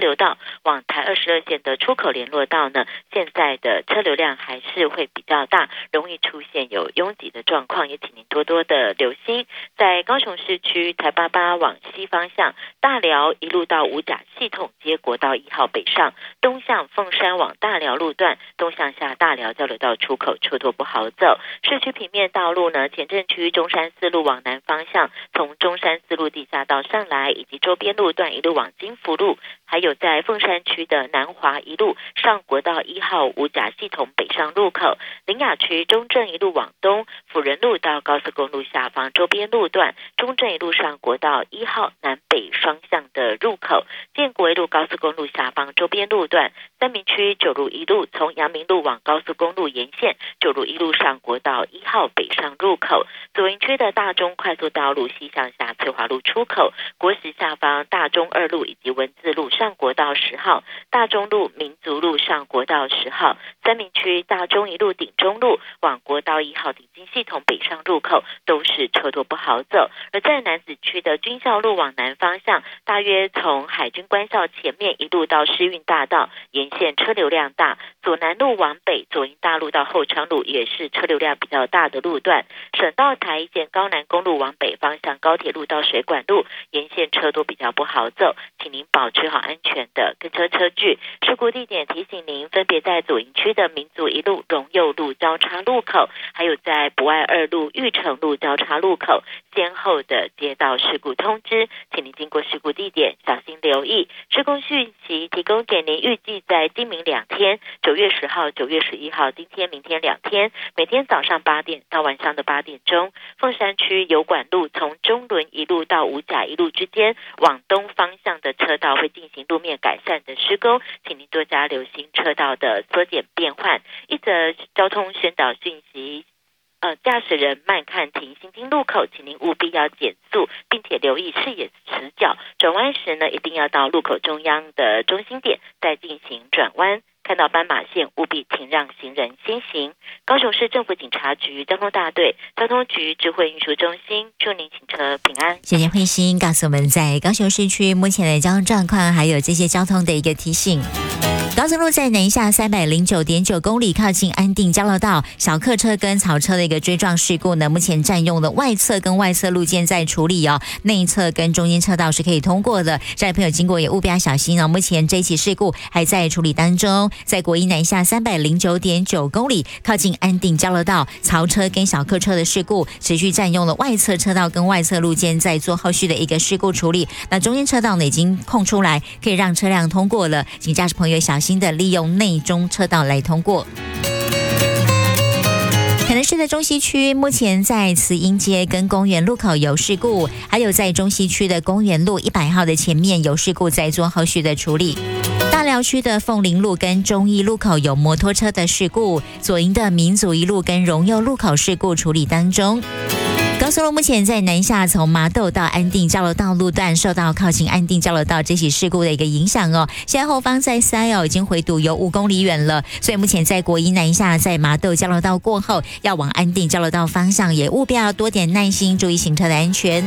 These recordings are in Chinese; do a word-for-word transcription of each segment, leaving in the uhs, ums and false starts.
流道往台二十二线的出口联络道呢，现在的车流量还是会比较大，容易出现有拥挤的状况，也请您多多的留心。在高雄市区台八八往西方向，大寮一路到五甲系统街国道一号北上，东向凤山往大寮路段，东向下大寮交流道出口车多不好走。市区平面道路呢，前镇区中山四路往南方向，从中山四路地下道上来，以及周边路段一路往金福路，还有在凤山区的南华一路上国道一号五甲系统北上路口，苓雅区中正一路往东，辅仁路到高速公路下方周边路段，中正一路上国道一号南北双向的入口，建国一路高速公路下方周边路段，三民区九如一路从阳明路往高速公路沿线，九如一路上国道一号北上入口，左营区的大中快速道路西向下翠华路出口，国十下方大中二路以及文字路上国道十号，大中路民族路上国道十号，三民区大中一路顶中路往国道一号顶金系统北上入口都是车多不好走。而在楠梓区的军校路往南方向，大约从海军官校前面一路到世运大道沿线车流量大，左南路往北左营大路到后昌路也是车流量比较大的路段，省道台一线高南公路往北方向高铁路到水管路沿线车多比较不好走，请您保持好安全的跟车车距。事故地点提醒您分别在左营区的民族一路荣佑路交叉路口，还有在博爱二路玉成路交叉路口先后的接到事故通知，请您经过事故地点小心留意。施工讯息提供给您，预计在今明两天，九月十号、九月十一号，今天、明天两天，每天早上八点到晚上的八点钟，凤山区油管路从中仑一路到五甲一路之间往东方向的车道会进行路面改善的施工，请您多加留心车道的缩减变换。一则交通宣导讯息，呃，驾驶人慢看停行经路口，请您务必要减速，并且留意视野死角。转弯时呢，一定要到路口中央的中心点再进行转弯。看到斑马线，务必停让行人先行。高雄市政府警察局交通大队、交通局智慧运输中心，祝您行车平安。 谢谢慧心告诉我们在高雄市区目前的交通状况，还有这些交通的一个提醒。高速路在南下三百零九点九公里，靠近安定交流道，小客车跟草车的一个追撞事故呢，目前占用的外侧跟外侧路肩在处理哦，内侧跟中间车道是可以通过的，这位朋友经过也务必要小心哦。目前这一起事故还在处理当中，在国一南下三百零九点九公里，靠近安定交流道，槽车跟小客车的事故持续占用了外侧车道跟外侧路肩，在做后续的一个事故处理。那中间车道呢已经空出来，可以让车辆通过了，请驾驶朋友小心的利用内中车道来通过。可能是在中西区，目前在慈英街跟公园路口有事故，还有在中西区的公园路一百号的前面有事故，在做后续的处理。大寮区的凤林路跟忠义路口有摩托车的事故，左营的民族一路跟荣佑路口事故处理当中。高速路目前在南下从麻豆到安定交流道路段受到靠近安定交流道这起事故的一个影响哦，现在后方在塞哦，已经回堵有五公里远了，所以目前在国一南下在麻豆交流道过后要往安定交流道方向，也务必要多点耐心，注意行车的安全。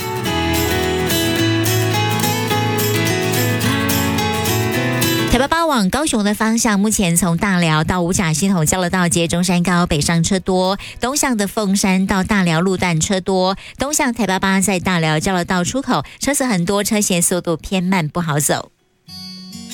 台八八往高雄的方向，目前从大寮到五甲系统交流道接中山高北上车多，东向的凤山到大寮路段车多，东向台八八在大寮交流道出口车子很多，车线速度偏慢不好走。